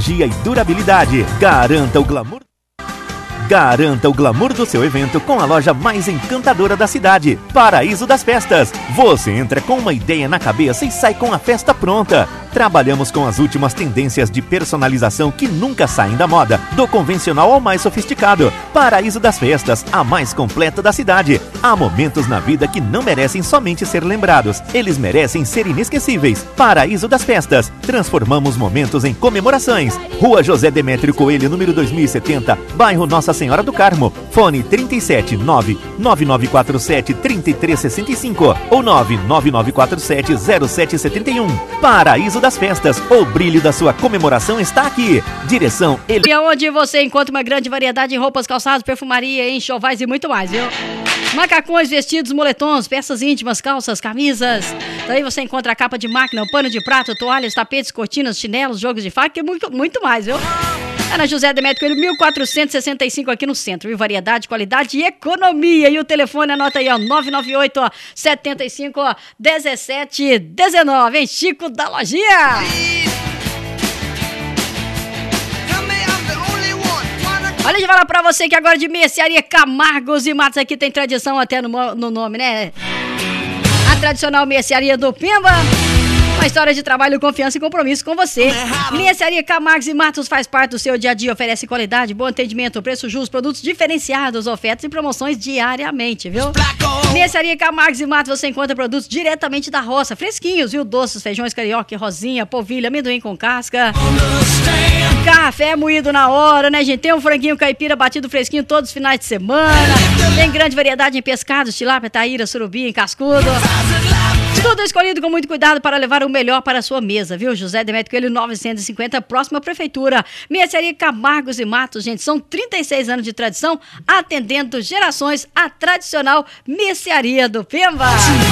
tecnologia e durabilidade. Garanta o glamour do seu evento com a loja mais encantadora da cidade, Paraíso das Festas. Você entra com uma ideia na cabeça e sai com a festa pronta. Trabalhamos com as últimas tendências de personalização que nunca saem da moda, do convencional ao mais sofisticado. Paraíso das Festas, a mais completa da cidade. Há momentos na vida que não merecem somente ser lembrados, eles merecem ser inesquecíveis. Paraíso das Festas, transformamos momentos em comemorações. Rua José Demétrio Coelho, número 2070, bairro Nossa Senhora do Carmo. Fone 379-9947-3365 ou 99947-0771. Paraíso das Festas, o brilho da sua comemoração está aqui. Direção E onde você encontra uma grande variedade em roupas, calçados, perfumaria, enxovais e muito mais, viu? Macacões, vestidos, moletons, peças íntimas, calças, camisas. Daí você encontra a capa de máquina, o pano de prato, toalhas, tapetes, cortinas, chinelos, jogos de faca e muito mais, viu? É na José Demétrio Coelho, 1465 aqui no centro, viu? Variedade, qualidade e economia. E o telefone, anota aí, ó, 998-75-1719, hein? Chico da Lojinha. Olha, deixa eu falar pra você que agora de Mercearia Camargos e Matos aqui tem tradição até no nome, né? A tradicional Mercearia do Pimba. Uma história de trabalho, confiança e compromisso com você. Mercearia Camargos e Matos faz parte do seu dia a dia, oferece qualidade, bom atendimento, preço justo, produtos diferenciados, ofertas e promoções diariamente, viu? Mercearia Camargos e Matos você encontra produtos diretamente da roça, fresquinhos, viu? Doces, feijões carioca, rosinha, polvilho, amendoim com casca. Café moído na hora, né, gente? Tem um franguinho caipira batido fresquinho todos os finais de semana. Tem grande variedade em pescados, tilápia, taíra, surubim, cascudo. Tudo escolhido com muito cuidado para levar o melhor para a sua mesa, viu? José Demétrio Coelho 950, próxima à prefeitura. Mercearia Camargos e Matos, gente, são 36 anos de tradição, atendendo gerações, a tradicional Mercearia do Pimba.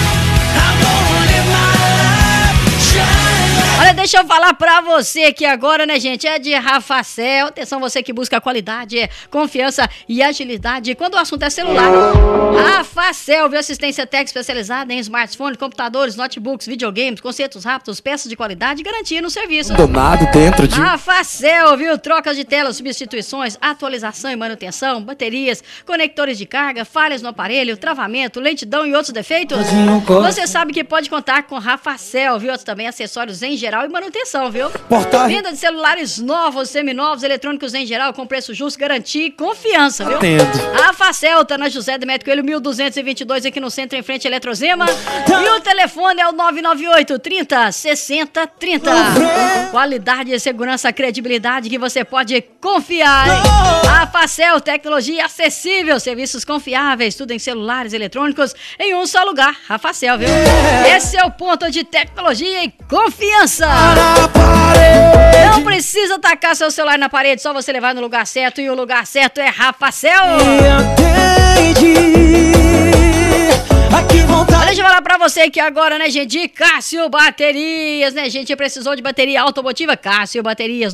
Olha, deixa eu falar pra você que agora, né, gente, é de Rafacel. Atenção, você que busca qualidade, confiança e agilidade quando o assunto é celular. Rafacel, viu? Assistência técnica especializada em smartphones, computadores, notebooks, videogames, concertos rápidos, peças de qualidade e garantia no serviço. Donado dentro de... Rafacel, viu? Trocas de telas, substituições, atualização e manutenção, baterias, conectores de carga, falhas no aparelho, travamento, lentidão e outros defeitos. Você sabe que pode contar com Rafacel, viu? Também acessórios em geral e manutenção, viu? Venda de celulares novos, seminovos, eletrônicos em geral, com preço justo, garantia e confiança, viu? A Facel tá na José Demétrio Coelho, 1222, aqui no centro, em frente à Eletrozema. E o telefone é o 998-30-6030. Qualidade, segurança, credibilidade que você pode confiar, hein? A Facel, tecnologia acessível, serviços confiáveis, tudo em celulares eletrônicos, em um só lugar. A Facel, viu? Esse é o ponto de tecnologia e confiança. Não precisa tacar seu celular na parede, só você levar no lugar certo, e o lugar certo é Rafacel. Deixa eu falar pra você que agora, né, gente, de Cássio Baterias, né, gente, precisou de bateria automotiva? Cássio Baterias,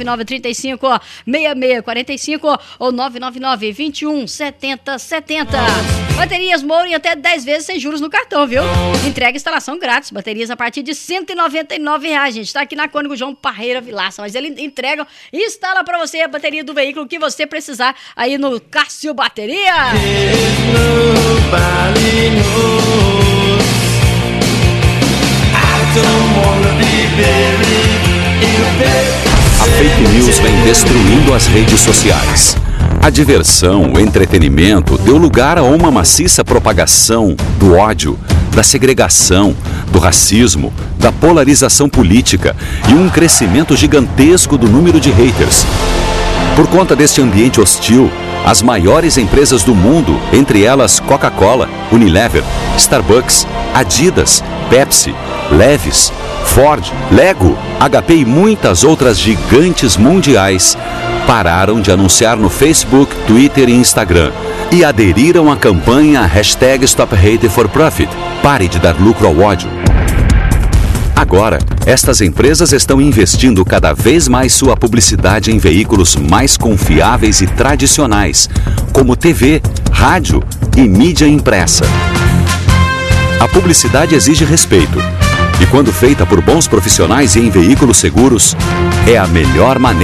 999-35-6645 ou 999-21-7070. Baterias Moura em até 10 vezes sem juros no cartão, viu? Entrega e instalação grátis, baterias a partir de R$199, gente. Tá aqui na Cônigo João Parreira Vilaça, mas ele entrega e instala pra você a bateria do veículo que você precisar aí no Cássio Bateria. A fake news vem destruindo as redes sociais. A diversão, o entretenimento deu lugar a uma maciça propagação do ódio, da segregação, do racismo, da polarização política e um crescimento gigantesco do número de haters. Por conta deste ambiente hostil, as maiores empresas do mundo, entre elas Coca-Cola, Unilever, Starbucks, Adidas, Pepsi, Levi's, Ford, Lego, HP e muitas outras gigantes mundiais, pararam de anunciar no Facebook, Twitter e Instagram e aderiram à campanha #StopHateForProfit. Pare de dar lucro ao ódio. Agora, estas empresas estão investindo cada vez mais sua publicidade em veículos mais confiáveis e tradicionais, como TV, rádio e mídia impressa. A publicidade exige respeito. E quando feita por bons profissionais e em veículos seguros, é a melhor maneira